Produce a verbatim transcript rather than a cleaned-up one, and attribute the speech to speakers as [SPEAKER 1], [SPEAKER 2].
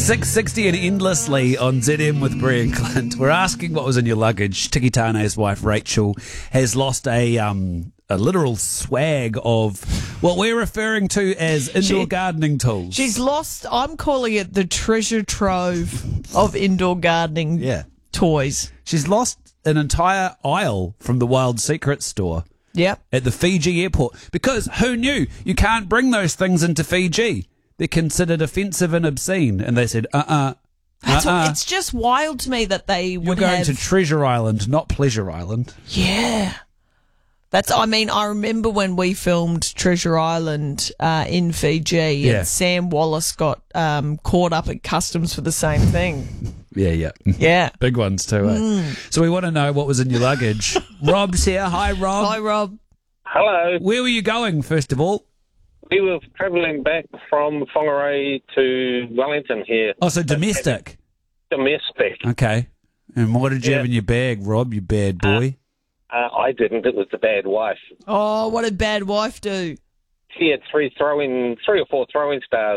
[SPEAKER 1] six sixty and endlessly on Z M with Brie and Clint. We're asking what was in your luggage. Tiki Tane's wife Rachel has lost a um a literal swag of what we're referring to as indoor
[SPEAKER 2] She-
[SPEAKER 1] gardening tools.
[SPEAKER 2] She's lost, I'm calling it the treasure trove of indoor gardening
[SPEAKER 1] yeah.
[SPEAKER 2] toys.
[SPEAKER 1] She's lost an entire aisle from the Wild Secrets store
[SPEAKER 2] Yep.
[SPEAKER 1] at the Fiji airport because who knew you can't bring those things into Fiji? They're considered offensive and obscene, and they said, uh-uh.
[SPEAKER 2] That's
[SPEAKER 1] uh-uh.
[SPEAKER 2] what, it's just wild to me that they
[SPEAKER 1] You're
[SPEAKER 2] would
[SPEAKER 1] going
[SPEAKER 2] have...
[SPEAKER 1] to Treasure Island, not Pleasure Island.
[SPEAKER 2] Yeah. That's, I mean, I remember when we filmed Treasure Island uh, in Fiji
[SPEAKER 1] Yeah.
[SPEAKER 2] and Sam Wallace got um, caught up at customs for the same thing.
[SPEAKER 1] Yeah, yeah.
[SPEAKER 2] Yeah.
[SPEAKER 1] Big ones too, eh? So we want to know what was in your luggage. Rob's here. Hi, Rob.
[SPEAKER 2] Hi, Rob.
[SPEAKER 3] Hello.
[SPEAKER 1] Where were you going, first of all?
[SPEAKER 3] We were travelling back from Whangarei to Wellington here.
[SPEAKER 1] Oh, so domestic.
[SPEAKER 3] Domestic.
[SPEAKER 1] Okay. And what did you
[SPEAKER 3] Yeah.
[SPEAKER 1] have in your bag, Rob, you bad boy?
[SPEAKER 3] Uh, I didn't. It was the bad wife.
[SPEAKER 2] Oh, what did bad wife do?
[SPEAKER 3] She had three throwing, three or four throwing stars.